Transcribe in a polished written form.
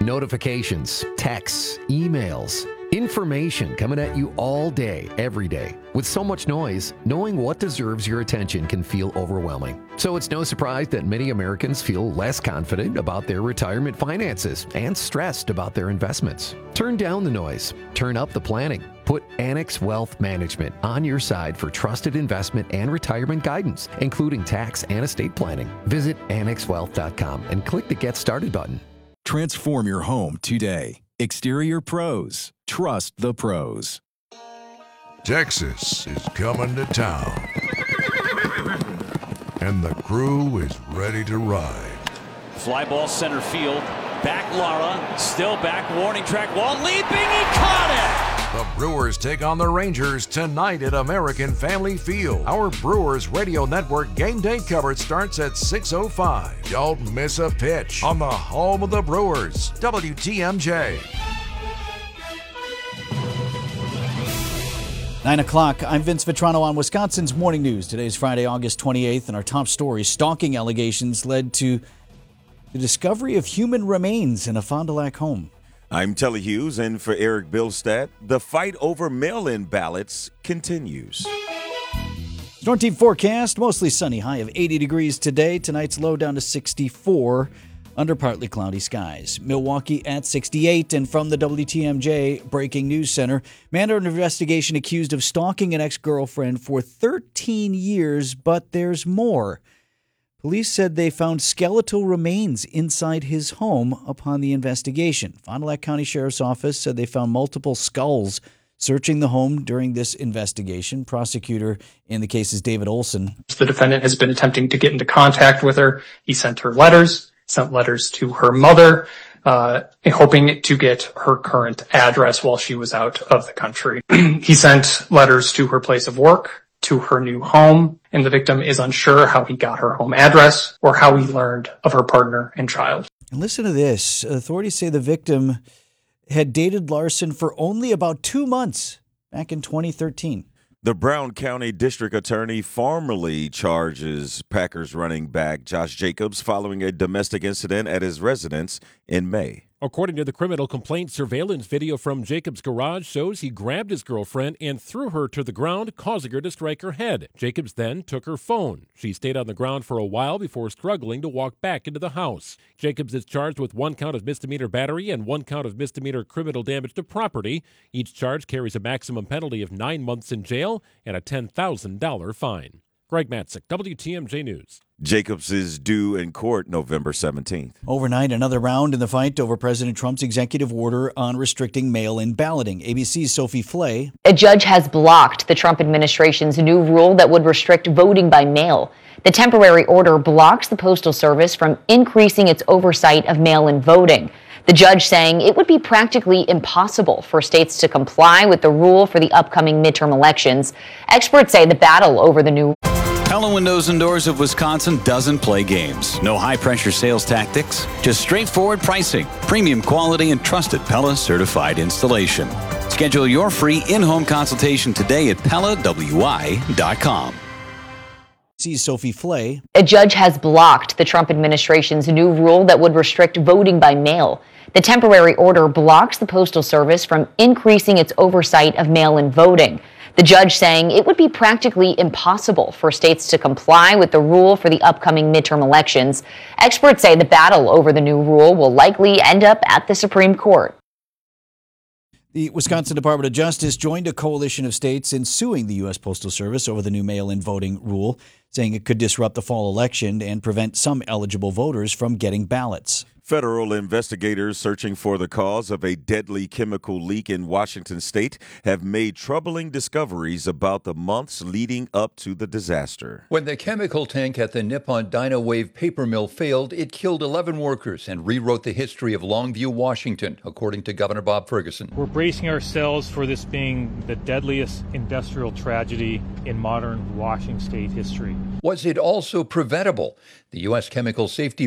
Notifications, texts, emails, information coming at you all day, every day. With so much noise, knowing what deserves your attention can feel overwhelming. So it's no surprise that many Americans feel less confident about their retirement finances and stressed about their investments. Turn down the noise. Turn up the planning. Put Annex Wealth Management on your side for trusted investment and retirement guidance, including tax and estate planning. Visit annexwealth.com and click the Get Started button. Transform your home today. Exterior Pros. Trust the pros. Texas is coming to town. And the crew is ready to ride. Fly ball center field. Back Lara. Still back. Warning track wall. Leaping. He caught it. The Brewers take on the Rangers tonight at American Family Field. Our Brewers Radio Network game day coverage starts at 6:05. Don't miss a pitch on the home of the Brewers, WTMJ. 9 o'clock, I'm Vince Vitrano on Wisconsin's Morning News. Today's Friday, August 28th, and our top story, stalking allegations led to the discovery of human remains in a Fond du Lac home. I'm Telly Hughes, and for Eric Bilstad, the fight over mail-in ballots continues. Storm Team forecast, mostly sunny, high of 80 degrees today. Tonight's low down to 64 under partly cloudy skies. Milwaukee at 68, and from the WTMJ Breaking News Center, man under investigation accused of stalking an ex-girlfriend for 13 years, but there's more. Police said they found skeletal remains inside his home upon the investigation. Fond du Lac County Sheriff's Office said they found multiple skulls searching the home during this investigation. Prosecutor in the case is David Olson. The defendant has been attempting to get into contact with her. He sent her letters, sent letters to her mother, hoping to get her current address while she was out of the country. He sent letters to her place of work, to her new home, and the victim is unsure how he got her home address or how he learned of her partner and child. And listen to this. Authorities say the victim had dated Larson for only about 2 months back in 2013. The Brown County District Attorney formally charges Packers running back Josh Jacobs following a domestic incident at his residence in May. According to the criminal complaint, surveillance video from Jacobs' garage shows he grabbed his girlfriend and threw her to the ground, causing her to strike her head. Jacobs then took her phone. She stayed on the ground for a while before struggling to walk back into the house. Jacobs is charged with 1 count of misdemeanor battery and 1 count of misdemeanor criminal damage to property. Each charge carries a maximum penalty of 9 months in jail and a $10,000 fine. Greg Matzik, WTMJ News. Jacobs is due in court November 17th. Overnight, another round in the fight over President Trump's executive order on restricting mail-in balloting. ABC's Sophie Flay. A judge has blocked the Trump administration's new rule that would restrict voting by mail. The temporary order blocks the Postal Service from increasing its oversight of mail-in voting. The judge saying it would be practically impossible for states to comply with the rule for the upcoming midterm elections. Experts say the battle over the new Pella Windows and Doors of Wisconsin doesn't play games. No high-pressure sales tactics, just straightforward pricing, premium quality, and trusted Pella certified installation. Schedule your free in-home consultation today at PellaWI.com. See Sophie Flay. A judge has blocked the Trump administration's new rule that would restrict voting by mail. The temporary order blocks the Postal Service from increasing its oversight of mail-in voting. The judge saying it would be practically impossible for states to comply with the rule for the upcoming midterm elections. Experts say the battle over the new rule will likely end up at the Supreme Court. The Wisconsin Department of Justice joined a coalition of states in suing the U.S. Postal Service over the new mail-in voting rule, saying it could disrupt the fall election and prevent some eligible voters from getting ballots. Federal investigators searching for the cause of a deadly chemical leak in Washington state have made troubling discoveries about the months leading up to the disaster. When the chemical tank at the Nippon Dynawave paper mill failed, it killed 11 workers and rewrote the history of Longview, Washington, according to Governor Bob Ferguson. We're bracing ourselves for this being the deadliest industrial tragedy in modern Washington state history. Was it also preventable? The U.S. Chemical Safety